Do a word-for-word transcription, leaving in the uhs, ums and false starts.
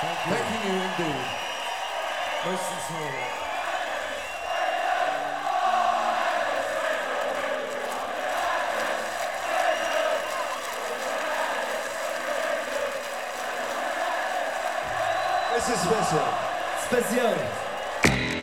Thanking you indeed. Most sincerely. This is special. Spécial.